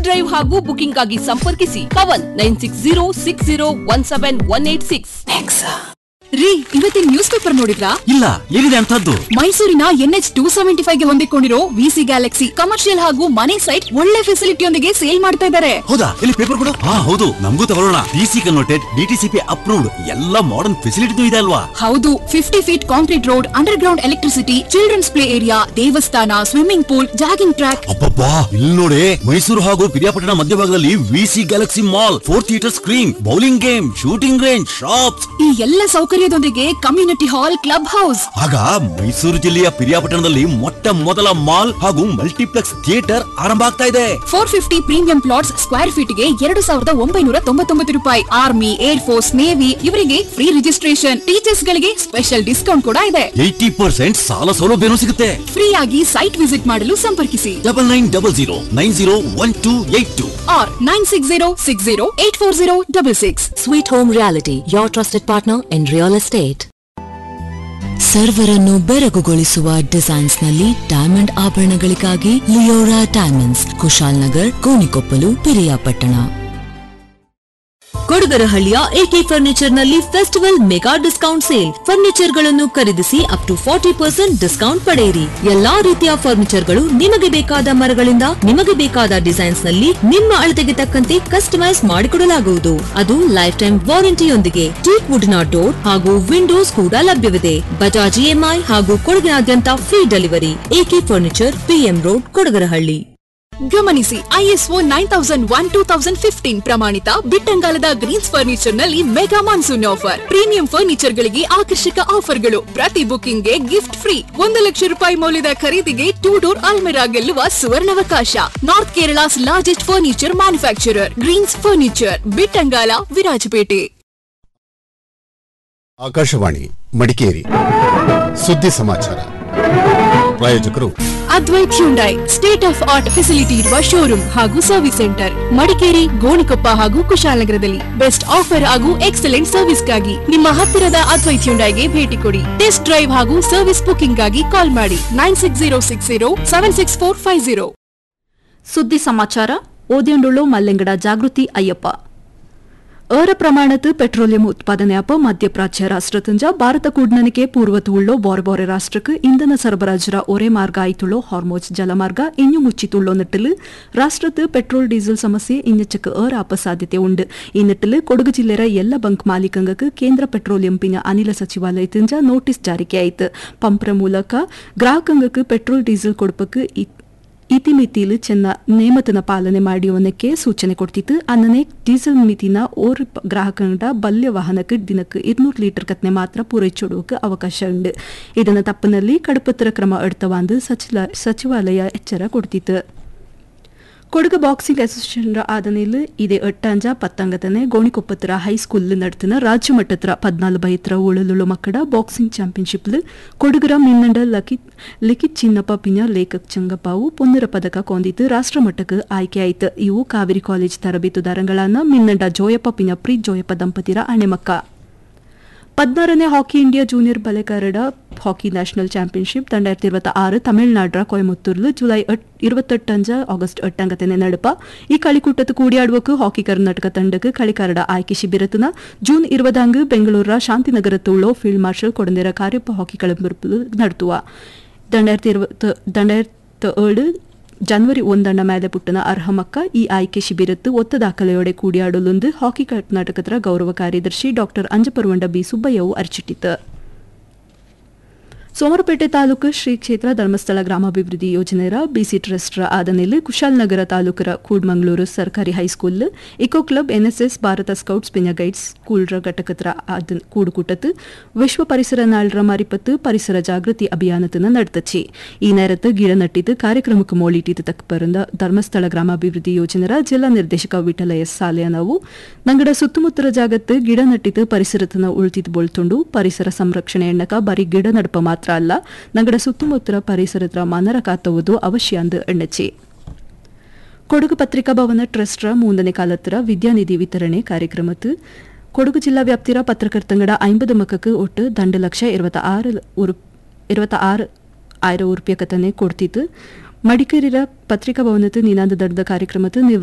Drive ಹಾಗೂ booking ಆಗಿ ಸಂಪರ್ಕಿಸಿ ಪವನ್ 9606017186. ರೀ, ಇವತ್ತಿನ ನ್ಯೂಸ್ ಪೇಪರ್ ನೋಡಿದ್ರಾ? ಇಲ್ಲ, ಏನಿದೆ ಅಂತದ್ದು? ಮೈಸೂರಿನ NH 275 ಗೆ ಹೊಂದಿಕೊಂಡಿರೋ VC ಗ್ಯಾಲಕ್ಸಿ ಕಮರ್ಷಿಯಲ್ ಹಾಗೂ ಮನೆ ಸೈಟ್ ಒಳ್ಳೆ ಫೆಸಿಲಿಟಿಯೊಂದಿಗೆ ಸೇಲ್ ಮಾಡ್ತಾ ಇದ್ದಾರೆ. ಹೌದಾ? ಇಲ್ಲಿ ಪೇಪರ್ ಕೊಡು. ಹೌದು, ನಮಗೂ ತಗೊಳ್ಳೋಣ. DC ಕನ್ವರ್ಟೆಡ್, DTCP ಅಪ್ರೂವ್ಡ್, ಎಲ್ಲ ಮಾಡರ್ನ್ ಫೆಸಿಲಿಟಿ ಇದೆ ಅಲ್ವಾ? ಹೌದು, 50 feet concrete road, under ground electricity, children's play area, ದೇವಸ್ಥಾನ, ಸ್ವಿಮ್ಮಿಂಗ್ ಪೂಲ್, ಜಾಗಿಂಗ್ ಟ್ರ್ಯಾಕ್. ಅಬ್ಬಬ್ಬಾ, ಇಲ್ಲಿ ನೋಡಿ, ಮೈಸೂರು ಹಾಗೂ ಪಿರಿಯಾಪಟ್ಟಣ ಮಧ್ಯಭಾಗದಲ್ಲಿ VC Galaxy mall, 4 theatre screen, bowling game, shooting range, shops, ಈ ಎಲ್ಲ ಸೌಕರ್ಯದೊಂದಿಗೆ ಕಮ್ಯುನಿಟಿ ಹಾಲ್, ಕ್ಲಬ್ ಹೌಸ್. ಆಗ ಮೈಸೂರು ಜಿಲ್ಲೆಯ ಪಿರಿಯಾಪಟ್ಟಣದಲ್ಲಿ ಮೊಟ್ಟ ಮೊದಲ ಮಾಲ್ ಹಾಗೂ ಮಲ್ಟಿಪ್ಲೆಕ್ಸ್ ಥಿಯೇಟರ್ ಆರಂಭ ಆಗ್ತಾ ಇದೆ. 450 ಪ್ರೀಮಿಯಂ ಪ್ಲಾಟ್ಸ್ ಸ್ಕ್ವೇರ್ ಫೀಟ್ ಗೆ 2999 ರೂಪಾಯಿ. ಆರ್ಮಿ, ಏರ್ ಫೋರ್ಸ್, ನೇವಿ ಇವರಿಗೆ ಫ್ರೀ ರಿಜಿಸ್ಟ್ರೇಷನ್. ಟೀಚರ್ಸ್ ಗಳಿಗೆ ಸ್ಪೆಷಲ್ ಡಿಸ್ಕೌಂಟ್ ಕೂಡ ಇದೆ. 80% ಸಾಲ ಸೌಲಭ್ಯನೂ ಸಿಗುತ್ತೆ. ಫ್ರೀ ಆಗಿ ಸೈಟ್ ವಿಸಿಟ್ ಮಾಡಲು ಸಂಪರ್ಕಿಸಿ 9900901282 or 9606084066. Sweet Home Reality, your trusted partner in real estate. ಸರ್ವರನ್ನು ಬೆರಗುಗೊಳಿಸುವ designs ನಲ್ಲಿ diamond ಆಭರಣಗಳಿಗಾಗಿ Leora diamonds, Kushal Nagar, Gonikoppal, Piriyapatna. ಕೊಡಗರಹಳ್ಳಿಯ AK furniture ನಲ್ಲಿ festival mega discount sale. Furniture ಗಳನ್ನು ಖರೀದಿಸಿ ಅಪ್ ಟು 40% ಡಿಸ್ಕೌಂಟ್ ಪಡೆಯಿರಿ. ಎಲ್ಲಾ ರೀತಿಯ ಫರ್ನಿಚರ್ ಗಳು ನಿಮಗೆ ಬೇಕಾದ ಮರಗಳಿಂದ ನಿಮಗೆ ಬೇಕಾದ ಡಿಸೈನ್ಸ್ ನಲ್ಲಿ ನಿಮ್ಮ ಅಳತೆಗೆ ತಕ್ಕಂತೆ ಕಸ್ಟಮೈಸ್ ಮಾಡಿಕೊಡಲಾಗುವುದು. ಅದು ಲೈಫ್ ಟೈಮ್ ವಾರಂಟಿಯೊಂದಿಗೆ. ಟೀಕ್ ವುಡ್ ನ ಡೋರ್ ಹಾಗೂ ವಿಂಡೋಸ್ ಕೂಡ ಲಭ್ಯವಿದೆ. ಬಜಾಜ್ EMI ಹಾಗೂ ಕೊಡಗಿನಾದ್ಯಂತ free delivery. AK furniture, PM road, Kodagarahalli. ಗಮನಿಸಿ, ISO 9001:2015 ಪ್ರಮಾಣಿತ ಬಿಟ್ಟಂಗಾಲದ ಗ್ರೀನ್ಸ್ ಫರ್ನಿಚರ್ ನಲ್ಲಿ mega monsoon offer. Premium furniture ಗಳಿಗೆ ಆಕರ್ಷಕ ಆಫರ್ಗಳು. ಪ್ರತಿ ಬುಕಿಂಗ್ ಗೆ ಗಿಫ್ಟ್ ಫ್ರೀ. 1 ಲಕ್ಷ ರೂಪಾಯಿ ಮೌಲ್ಯದ ಖರೀದಿಗೆ 2 ಡೋರ್ ಅಲ್ಮೆರಾ ಗೆಲ್ಲುವ ಸುವರ್ಣಾವಕಾಶ. North Kerala's largest furniture manufacturer Green's furniture, Bittangala, Virajpet. Akashvani Madikeri ಸುದ್ದಿ ಸಮಾಚಾರ. ಪ್ರಾಯೋಜಕರು Advait Hyundai, state of art facility ಇರುವ ಶೋರೂಮ್ ಹಾಗೂ ಸರ್ವಿಸ್ ಸೆಂಟರ್, ಮಡಿಕೇರಿ, ಗೋಣಿಕೊಪ್ಪ ಹಾಗೂ ಕುಶಾಲನಗರದಲ್ಲಿ. ಬೆಸ್ಟ್ ಆಫರ್ ಹಾಗೂ ಎಕ್ಸಲೆಂಟ್ ಸರ್ವಿಸ್ಗಾಗಿ ನಿಮ್ಮ ಹತ್ತಿರದ ಅದ್ವೈತ್ ಹ್ಯುಂಡೈಗೆ ಭೇಟಿ ಕೊಡಿ. ಟೆಸ್ಟ್ ಡ್ರೈವ್ ಹಾಗೂ ಸರ್ವಿಸ್ ಬುಕಿಂಗ್ ಗಾಗಿ ಕಾಲ್ ಮಾಡಿ 9606076450. ಸುದ್ದಿ ಸಮಾಚಾರ ಓದಿಯೊಂಡುಳ್ಳು ಮಲ್ಲೆಂಗಡ ಜಾಗೃತಿ ಅಯ್ಯಪ್ಪ. ഏറെ പ്രമാണത്ത് പെട്രോളിയം ഉത്പാദനയാപ്പ് മധ്യപ്രാച്യ രാഷ്ട്രത്തിഞ്ച ಭಾರತ ಕೂಡ್ನನಿಗೆ ಪೂರ್ವತುಳ್ಳೋ ಬಾರೆ ರಾಷ್ಟ್ರಕ್ಕೆ ಇಂಧನ ಸರಬರಾಜರ ಒರೇ ಮಾರ್ಗ ಆಯ್ತುಳ್ಳೋ ಹಾರ್ಮೋಜ್ ಜಲಮಾರ್ಗ ಇನ್ನೂ ಮುಚ್ಚಿತುಳ್ಳೋ ನಿಟ್ಟಿಲು ರಾಷ್ಟ್ರത്ത് ಪೆಟ್ರೋಲ್ ಡೀಸೆಲ್ ಸಮಸ್ಯೆ ಇನ್ನೆಚ್ಚಕ್ಕೆ ಏರಾಪ ಸಾಧ್ಯತೆ ಉಂಡು. ಈ ನಿಟ್ಟಿಲು ಕೊಡಗು ಜಿಲ್ಲೆಯ ಎಲ್ಲ ಬಂಕ್ ಮಾಲೀಕಂಗಕ್ಕೆ ಕೇಂದ್ರ ಪೆಟ್ರೋಲಿಯಂ ಪಿನ ಅನಿಲ ಸಚಿವಾಲಯದಿಂದ ನೋಟಿಸ್ ಜಾರಿಗೆ ಆಯಿತು. ಪಂಪ್ರ ಮೂಲಕ ಗ್ರಾಹಕಂಗಕ್ಕೆ ಪೆಟ್ರೋಲ್ ಡೀಸೆಲ್ ಕೊಡಪಕ್ಕೆ ಇತಿಮಿತಿಲು ಚೆನ್ನ ನೇಮತನ ಪಾಲನೆ ಮಾಡಿಯವನಕ್ಕೆ ಸೂಚನೆ ಕೊಡ್ತಿತ್ತು. ಅನ್ನನೇ ಡೀಸೆಲ್ ಮಿತಿನ ಓರ್ ಗ್ರಾಹಕಂಡ ಬಲ್ಯ ವಾಹನಕ್ಕೆ ದಿನಕ್ಕೆ 200 ಲೀಟರ್ ಕತ್ನೆ ಮಾತ್ರ ಪೂರೈಸೋಡೋಕೆ ಅವಕಾಶ ಉಂಡು. ಇದನ್ನ ತಪ್ಪನಲ್ಲಿ ಕಡುಪತ್ರ ಕ್ರಮ ಎಡ್ತವಾಂದು ಸಚಿವಾಲಯ ಎಚ್ಚರ ಕೊಡ್ತಿತ್ತು. ಕೊಡಗು ಬಾಕ್ಸಿಂಗ್ ಅಸೋಸಿಯೇಷನ್ ಆದನೇಲು ಇದೇ 8 ಪತ್ತಂಗತನೆ ಗೋಣಿಕೊಪ್ಪತ್ರ ಹೈಸ್ಕೂಲ್ ನಡ್ತಿನ ರಾಜ್ಯ ಮಟ್ಟತ್ರ 14 ಬೈತ್ರ ಉಳಲುಳು ಮಕ್ಕಳ ಬಾಕ್ಸಿಂಗ್ ಚಾಂಪಿಯನ್ಶಿಪ್ ಕೊಡಗರ ಮಿನ್ನಂಡ ಲಿಖಿತ್ ಚಿನ್ನಪ್ಪ ಪಿನ ಲೇಖಕ್ ಚಂಗಪ್ಪಾವು ಪೊನ್ನರ ಪದಕ ಕೊಂದಿತ್ತು ರಾಷ್ಟ್ರ ಮಟ್ಟಕ್ಕೆ ಆಯ್ಕೆ ಆಯಿತು. ಇವು ಕಾವೇರಿ ಕಾಲೇಜ್ ತರಬೇತುದಾರಗಳನ್ನ ಮಿನ್ನಂಡ ಜೋಯಪ್ಪ ಪಿನ Preeth Joyappa ದಂಪತಿರ ಅಣೆಮಕ್ಕ. 16ನೇ hockey India junior ಬಲೆಗಾರರ ಹಾಕಿ ನ್ಯಾಷನಲ್ ಚಾಂಪಿಯನ್ಶಿಪ್ 2026 ತಮಿಳುನಾಡರ ಕೊಯಮತ್ತೂರ್ಲು ಜುಲೈ 28 ಆಗಸ್ಟ್ 8 ನಡಪ. ಈ കളിക്കൂട്ടത്ത് കൂടിയാടുവക്ക് ಹಾಕಿ ಕರ್ನಾಟಕ ತಂಡಕ್ಕೆ കളിക്കാരുടെ ಆಯ್ಕೆ ಶಿಬಿರತನ ಜೂನ್ 20 ಬೆಂಗಳೂರ ಶಾಂತಿನಗರത്തുള്ളೋ ಫೀಲ್ಡ್ ಮಾರ್ಷಲ್ ಕೊಡಂದೇರ ಕಾರ್ಯಪ್ಪ ಹಾಕಿ കളമ്പുറപ്പിൽ നടത്തുക. 2027 ಜನವರಿ 1 ಮೇಲೆ ಪುಟ್ಟನ ಅರ್ಹ ಮಕ್ಕ ಈ ಆಯ್ಕೆ ಶಿಬಿರತ್ತು ಒತ್ತ ದಾಖಲೆಯೋಡೆ ಕೂಡಿಯಾಡಲೊಂದು ಹಾಕಿ ಕರ್ನಾಟಕದ ಗೌರವ ಕಾರ್ಯದರ್ಶಿ ಡಾ ಅಂಜಪರ್ವಂಡ ಬಿ ಸುಬ್ಬಯ್ಯವು ಅರ್ಚಿಟ್ಟಿತು. ಸೋಮರಪೇಟೆ ತಾಲೂಕು ಶ್ರೀ ಕ್ಷೇತ್ರ ಧರ್ಮಸ್ಥಳ ಗ್ರಾಮಾಭಿವೃದ್ಧಿ ಯೋಜನೆಯ BC ಟ್ರಸ್ಟ್ ಆದನೆಲೆ ಕುಶಾಲನಗರ ತಾಲೂಕರ ಕೂಡ್ಮಂಗ್ಳೂರು ಸರ್ಕಾರಿ high school eco club NSS Bharat scouts ಪಿನ ಗೈಡ್ಸ್ ಸ್ಕೂಲ್ರ ಘಟಕತ್ರ ಕೂಡುಕೂಟತ್ತು ವಿಶ್ವ ಪರಿಸರ ನಾಳರ ಮಾರಿಪತ್ತು ಪರಿಸರ ಜಾಗೃತಿ ಅಭಿಯಾನತನ ನಡೆದಚ್ಚಿ. ಈ ನೇರತ್ತು ಗಿಡ ನಟ್ಟಿದ್ದು ಕಾರ್ಯಕ್ರಮಕ್ಕೆ ಮೋಳಿಟ್ಟಿದ್ದು ತಕ್ಕ ಬರಂದ ಧರ್ಮಸ್ಥಳ ಗ್ರಾಮಾಭಿವೃದ್ಧಿ ಯೋಜನೆಯ ಜಿಲ್ಲಾ ನಿರ್ದೇಶಕ ವಿಠಲ ಎಸ್ ಸಾಲೆಯನವು ನಂಗಡ ಸುತ್ತಮುತ್ತರ ಜಾಗತ್ತು ಗಿಡ ನಟ್ಟಿದ್ದು ಪರಿಸರತನ ಉಳ್ತಿದ್ದು ಬೋಳ್ತುಂಡು ಪರಿಸರ ಸಂರಕ್ಷಣೆ ಎಣ್ಣಕ ಬರೀ ಗಿಡ ನಡಪ ಮಾತ್ರ ಅಲ್ಲ ನಗಡ ಸುತ್ತಮುತ್ತರ ಪರಿಸರದ ಮನರ ಕಾತುವುದು ಅವಶ್ಯ ಅಂದು ಎಣ್ಣಚ್ಚಿ. ಕೊಡಗು ಪತ್ರಿಕಾ ಭವನ ಟ್ರಸ್ಟ್ರ 3ನೇ ಕಾಲತ್ತರ ವಿದ್ಯಾನಿಧಿ ವಿತರಣೆ ಕಾರ್ಯಕ್ರಮತ್ತು ಕೊಡಗು ಜಿಲ್ಲಾ ವ್ಯಾಪ್ತಿರ ಪತ್ರಕರ್ತಂಗಡ 50 ಮಕ್ಕಕ್ಕೆ ಒಟ್ಟು 2,26,000 ರೂಪಾಯಿ ಕತನೆ ಕೊಡ್ತಿತ್ತು. ಮಡಿಕೇರಿರ ಪತ್ರಿಕಾ ಭವನತ್ತು ನಿನಾದ ದಡ್ಡ ಕಾರ್ಯಕ್ರಮತ್ತು